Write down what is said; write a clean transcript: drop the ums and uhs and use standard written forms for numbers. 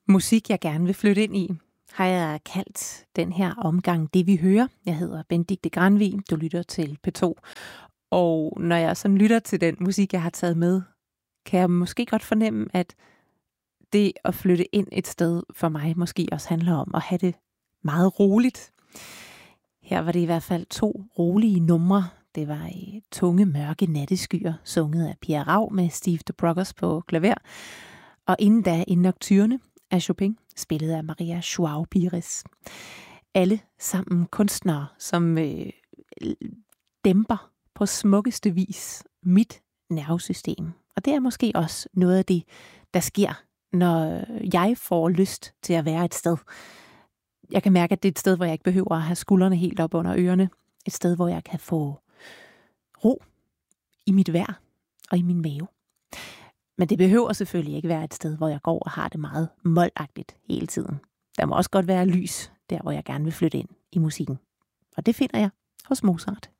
Musik, jeg gerne vil flytte ind i, har jeg kaldt den her omgang Det, vi hører. Jeg hedder Benedikte Granvig, du lytter til P2. Og når jeg sådan lytter til den musik, jeg har taget med, kan jeg måske godt fornemme, at det at flytte ind et sted for mig måske også handler om at have det meget roligt. Her var det i hvert fald 2 rolige numre. Det var i Tunge, mørke natteskyer, sunget af Pia Rau med Steve Dobrogas på klaver. Og inden da en nocturne af Chopin, spillet af Maria Joao Pires. Alle sammen kunstnere, som dæmper på smukkeste vis mit nervesystem. Og det er måske også noget af det, der sker, når jeg får lyst til at være et sted. Jeg kan mærke, at det er et sted, hvor jeg ikke behøver at have skuldrene helt op under ørerne. Et sted, hvor jeg kan få ro i mit vejr og i min mave. Men det behøver selvfølgelig ikke være et sted, hvor jeg går og har det meget moldagtigt hele tiden. Der må også godt være lys, der hvor jeg gerne vil flytte ind i musikken. Og det finder jeg hos Mozart.